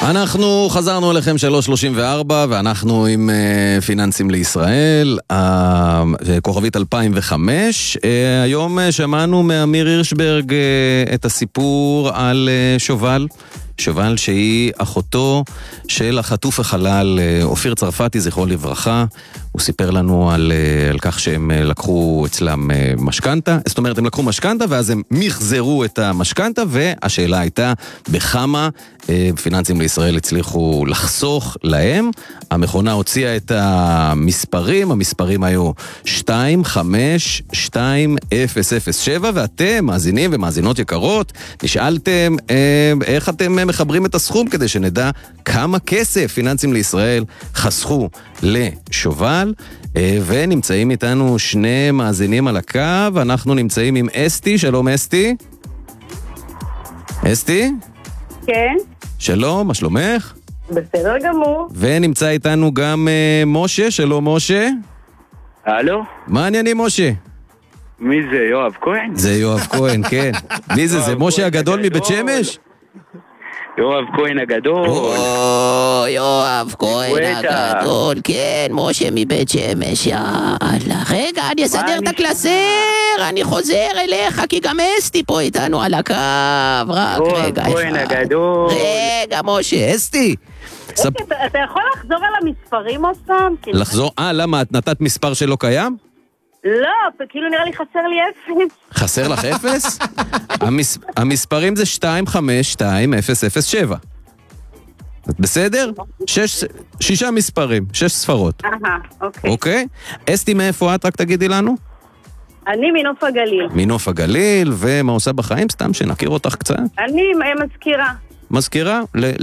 אנחנו חזרנו אליכם 334, ואנחנו עם פיננסים לישראל, כוכבית 2005. היום שמענו מאמיר הירשברג את הסיפור על שובל. שובל שהיא אחותו של החטוף החלל אופיר צרפתי, זכרו לברכה. הוא סיפר לנו על כך שהם לקחו אצלם משכנתה, זאת אומרת הם לקחו משכנתה ואז הם מחזרו את המשכנתה, והשאלה הייתה בכמה פיננסים לישראל הצליחו לחסוך להם. המכונה הוציאה את המספרים היו 252007, ואתם מאזינים ומאזינות יקרות נשאלתם איך אתם מחברים את הסכום כדי שנדע כמה כסף פיננסים לישראל חסכו לשובל. ונמצאים איתנו שני מאזינים על הקו. אנחנו נמצאים עם אסתי. שלום אסתי. אסתי? כן. שלום, מה שלומך? בסדר גמור. ונמצא איתנו גם משה. שלום משה. הלו? מה העניינים משה? מי זה? יואב כהן? זה יואב כהן, כן. מי זה? זה משה הגדול מבית שמש? יואב כהן הגדול. יואב כהן הגדול, כן, משה מבית שמש, יאללה. רגע, אני אסדר את הקלסר, אני חוזר אליך, כי גם אסתי פה איתנו על הקו, רק רגע. יואב כהן הגדול. רגע, משה, אסתי. אתה יכול לחזור על המספרים עוד פעם? לחזור? למה? את נתת מספר שלא קיים? לא, כאילו נראה לי חסר לי 0. חסר לך 0? המספרים זה 252007. בסדר? 6 מספרים, 6 ספרות. אוקיי. אוקיי? אסתי, מאיפה את? רק תגידי לנו. אני מנוף הגליל. מנוף הגליל, ומה עושה בחיים? סתם שנכיר אותך קצת. אני מזכירה. מזכירה?